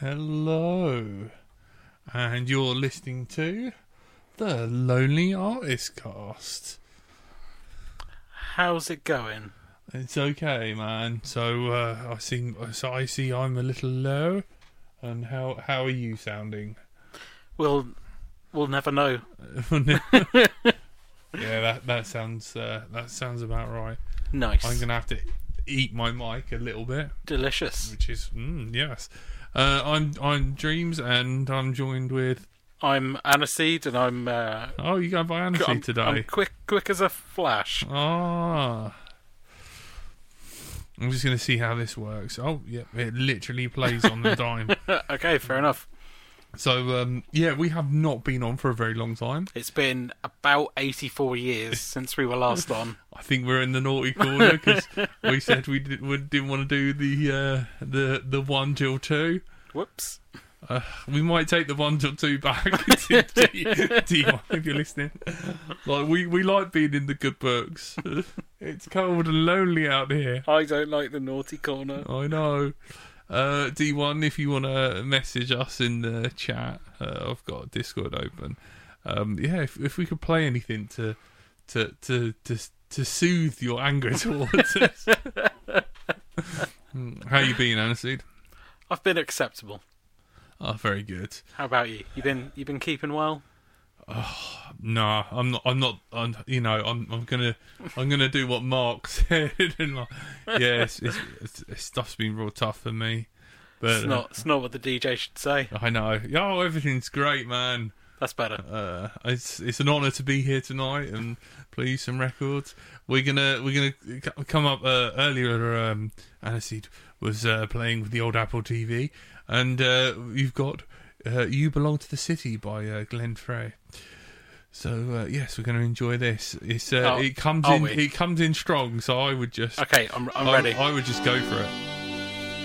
Hello, and you're listening to the Lonely Artist Cast. How's it going? It's okay, man. So I see I'm a little low, and how are you sounding? We'll never know. Yeah, that sounds about right. Nice. I'm gonna have to eat my mic a little bit. Delicious. Which is yes. I'm Dreams, and I'm joined with. I'm Aniseed, and I'm. Oh, you go by Aniseed today. I'm quick as a flash. Ah. I'm just going to see how this works. Oh, yeah, it literally plays on the dime. Okay, fair enough. So, yeah, we have not been on for a very long time. It's been about 84 years since we were last on. I think we're in the naughty corner because we said we didn't want to do the 1 till 2. Whoops. We might take the 1 till 2 back. D1, if you're listening. Like we like being in the good books. It's cold and lonely out here. I don't like the naughty corner. I know. D1, if you want to message us in the chat, I've got Discord open. Yeah, if we could play anything to soothe your anger towards us. How you been, Aniseed? I've been acceptable. Oh, very good. How about you? You been keeping well? No, I'm not. I'm gonna do what Mark said. And stuff's been real tough for me. But It's not what the DJ should say. I know. Yo, everything's great, man. That's better. It's an honour to be here tonight and play some records. We're gonna come up earlier. Aniseed was playing with the old Apple TV, and you've got "You Belong to the City" by Glenn Frey. So yes, we're going to enjoy this. It comes in strong. So I would just okay. I'm ready. I would just go for it.